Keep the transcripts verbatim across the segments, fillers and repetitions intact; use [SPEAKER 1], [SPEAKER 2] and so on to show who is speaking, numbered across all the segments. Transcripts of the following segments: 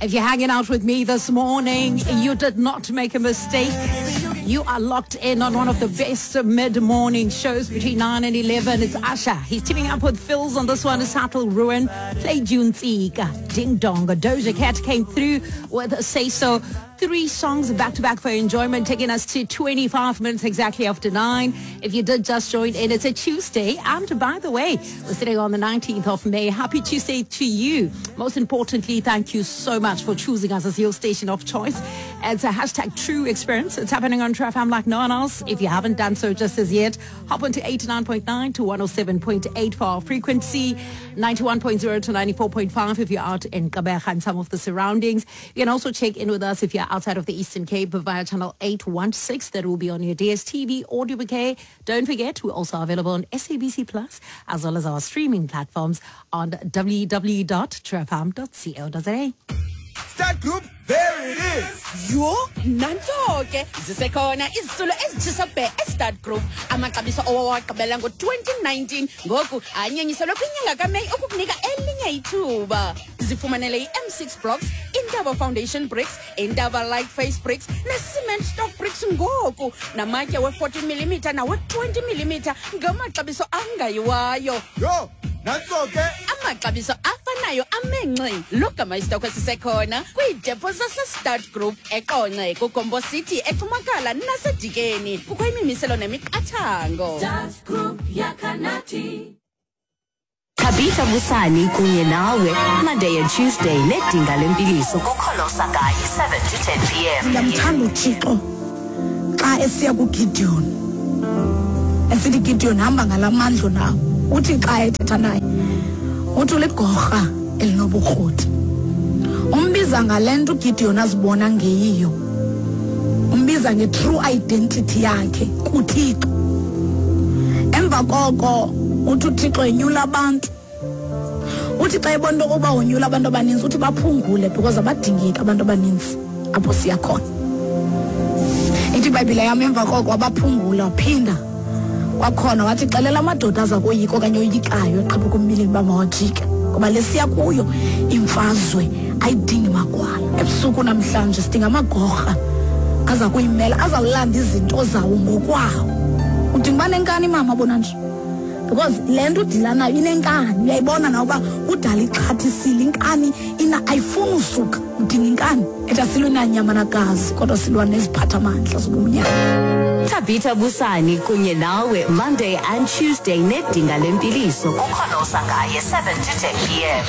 [SPEAKER 1] If you're hanging out with me this morning, you did not make a mistake. You are locked in on one of the best mid-morning shows between nine and eleven. It's Asha. He's teaming up with Phils on this one. Is Subtle Ruin. Play June Tsika. Ding Dong. Doja Cat came through with Say So. Three songs back-to-back for enjoyment, taking us to twenty-five minutes exactly after nine. If you did just join in, it's a Tuesday. And by the way, we're sitting on the nineteenth of May. Happy Tuesday to you. Most importantly, thank you so much for choosing us as your station of choice. It's a hashtag true experience. It's happening on True F M like no one else. If you haven't done so just as yet, hop on to eighty-nine point nine to one oh seven point eight for our frequency, ninety-one point zero to ninety-four point five if you're out in Gqeberha and some of the surroundings. You can also check in with us if you're outside of the Eastern Cape via channel eight one six. That will be on your D S T V audio bouquet. Don't forget, we're also available on S A B C Plus as well as our streaming platforms on w w w dot true f m dot co dot za.
[SPEAKER 2] Start Group, there it is.
[SPEAKER 3] Yo, nanzo-ke zisekhona izitulo ezitshisa bhe e-Start Group. Amaxabiso owawagqibela ngo-twenty nineteen ngoku anyenyiselwe kwinyanga kaMeyi ukukunika elinye ithuba. Zifumanele i-M six blocks, Indaba Foundation bricks, Indaba light face bricks, ne-cement stock bricks ngoku. Namatye we-fourteen millimeter nawe-twenty millimeter ngamaxabiso angayiwayo.
[SPEAKER 2] Yo, nanzo-ke
[SPEAKER 3] amaxabiso afanayo amenxe. Logama isitoko sisekhona kwiidepo zase-Start Group eqonce kuGombo City eThumakala naseDikeni. Kukho imimiselo nemiqathango.
[SPEAKER 4] Start Group yaKanathi.
[SPEAKER 5] Tabitha Busani kunye nawe Monday and Tuesday nedinga lempiliso kukholosa ngaye seven to ten p m.
[SPEAKER 6] Ndiyamthanda uThixo xa esiya kuGideon. Esithi Gideon hamba ngalamandla nawo. Uthi xa ethetha naye uthi uligorha elinobukroti. Umbiza ngalento uGideon azibona ngeyiyo. Umbiza nge-true identity yakhe kuThixo. Emva koko uthi uThixo enyula abantu. Uthi xa ebona ukuba unyula abantu abaninzi uthi baphungule because abadingeki abantu abaninzi apho siya khona. Ithi iBhayibhile yami emva koko wabaphungula waphinda wakhona wathi xelela amadoda aza koyiko kanye oyikayo eqhapha kumilini bamawajike ngoba lesiya kuyo imfazwe ayidingi magwala. Ebusuku namhlanje sidinga amagorha aza kuyimela azawulanda izinto zawo ngokwawo. Udinga nenkani mama bona nje because lento udila nayo inenkani. Uyayibona na uba udala ixhathisile inkani ina ayifuni usuka. Udinga inkani eta silwe nanyama nagazi kodwa silwa neziphatha amandla zobumnyama.
[SPEAKER 5] Tabitha Busani kunye nawe Monday and Tuesday nedinga lempiliso kukholosa ngaye seven to ten p m.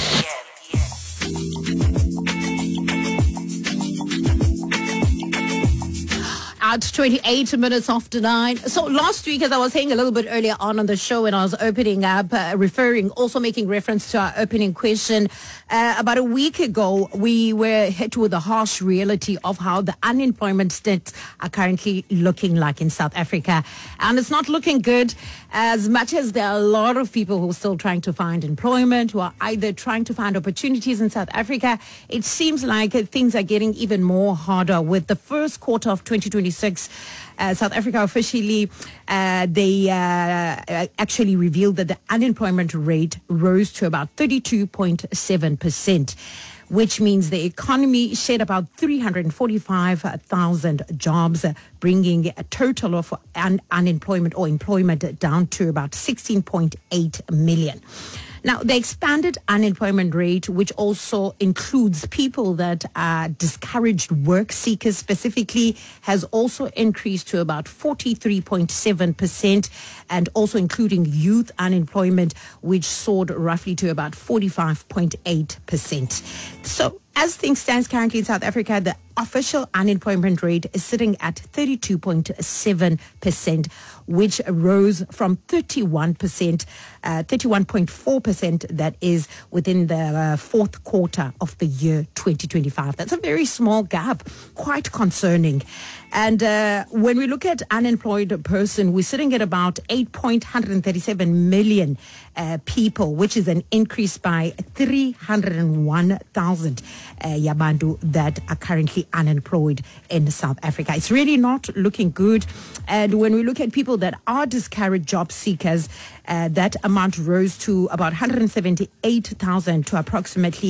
[SPEAKER 1] At twenty-eight minutes after nine. So last week, as I was saying a little bit earlier on on the show when I was opening up, uh, referring, also making reference to our opening question, uh, about a week ago, we were hit with the harsh reality of how the unemployment stats are currently looking like in South Africa. And it's not looking good, as much as there are a lot of people who are still trying to find employment, who are either trying to find opportunities in South Africa. It seems like things are getting even more harder with the first quarter of twenty twenty-six. Uh, South Africa officially, uh, they uh, actually revealed that the unemployment rate rose to about thirty-two point seven percent, which means the economy shed about three hundred forty-five thousand jobs, bringing a total of un- unemployment or employment down to about sixteen point eight million. Now, the expanded unemployment rate, which also includes people that are discouraged work seekers specifically, has also increased to about forty-three point seven percent, and also including youth unemployment, which soared roughly to about forty-five point eight percent. So, as things stand currently in South Africa, the official unemployment rate is sitting at thirty-two point seven percent, which rose from thirty-one percent, uh, thirty-one point four percent that is within the uh, fourth quarter of the year twenty twenty-five. That's a very small gap, quite concerning. And uh, when we look at unemployed person, we're sitting at about eight point one three seven million uh, people, which is an increase by three hundred one thousand uh, Yabandu that are currently unemployed in South Africa. It's really not looking good. And when we look at people that are discouraged job seekers, uh, that amount rose to about one hundred seventy-eight thousand to approximately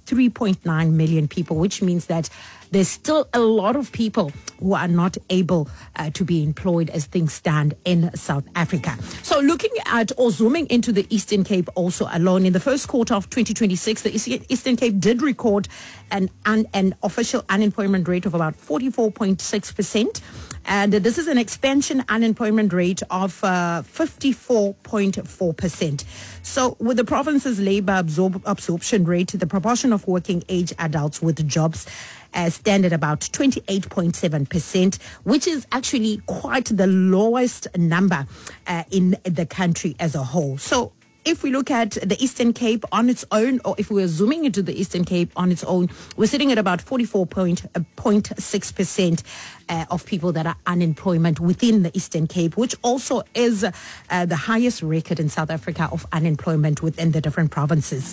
[SPEAKER 1] three point nine million people, which means that there's still a lot of people who are not able uh, to be employed as things stand in South Africa. So looking at or zooming into the Eastern Cape also alone, in the first quarter of twenty twenty-six, the Eastern Cape did record an, an, an official unemployment rate of about forty-four point six percent. And this is an expansion unemployment rate of uh, fifty-four point four percent. So with the province's labor absorb- absorption rate, the proportion of working age adults with jobs uh, stand at about twenty-eight point seven percent, which is actually quite the lowest number uh, in the country as a whole. So if we look at the Eastern Cape on its own, or if we're zooming into the Eastern Cape on its own, we're sitting at about forty-four point six percent uh, of people that are unemployment within the Eastern Cape, which also is uh, the highest record in South Africa of unemployment within the different provinces.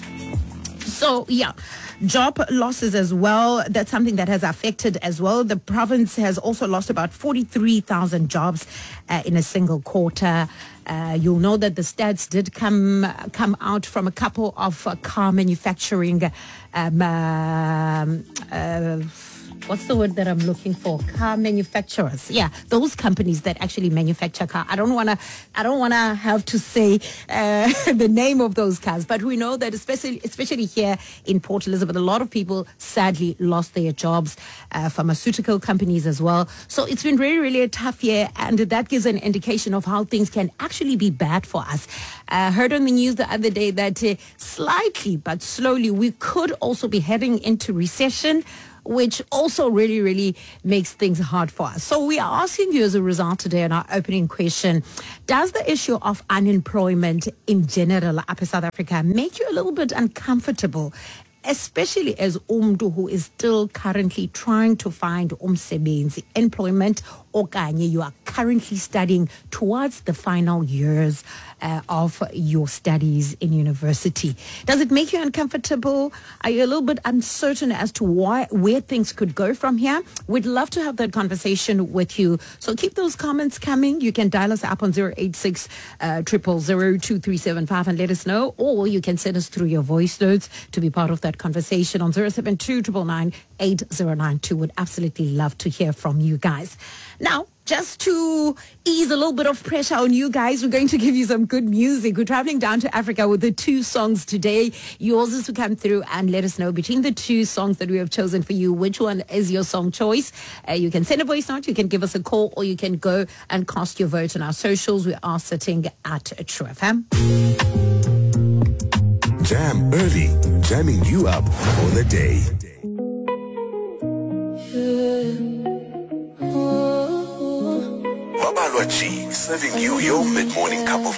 [SPEAKER 1] So, yeah, job losses as well. That's something that has affected as well. The province has also lost about forty-three thousand jobs uh, in a single quarter. Uh, you'll know that the stats did come come out from a couple of uh, car manufacturing um, um, uh, what's the word that I'm looking for? Car manufacturers. Yeah, those companies that actually manufacture car. I don't want to, I don't want to have to say uh, the name of those cars, but we know that especially, especially here in Port Elizabeth, a lot of people sadly lost their jobs, uh, pharmaceutical companies as well. So it's been really, really a tough year, and that gives an indication of how things can actually be bad for us. I uh, heard on the news the other day that uh, slightly but slowly we could also be heading into recession, which also really, really makes things hard for us. So we are asking you as a result today on our opening question, does the issue of unemployment in general up in South Africa make you a little bit uncomfortable, especially as umdu who is still currently trying to find umsebenzi, employment, okanye you are currently studying towards the final years uh, of your studies in university? Does it make you uncomfortable? Are you a little bit uncertain as to why, where things could go from here? We'd love to have that conversation with you. So keep those comments coming. You can dial us up on zero eight six, triple zero, two three seven five and let us know, or you can send us through your voice notes to be part of that conversation on zero seven two, nine nine, eight zero nine two. Would absolutely love to hear from you guys. Now, just to ease a little bit of pressure on you guys, we're going to give you some good music. We're traveling down to Africa with the two songs today. Yours is to come through and let us know between the two songs that we have chosen for you, which one is your song choice. Uh, you can send a voice note, you can give us a call, or you can go and cast your vote on our socials. We are sitting at True F M.
[SPEAKER 7] Jam early, jamming you up for the day. Babalwa G, serving you your mid-morning cup of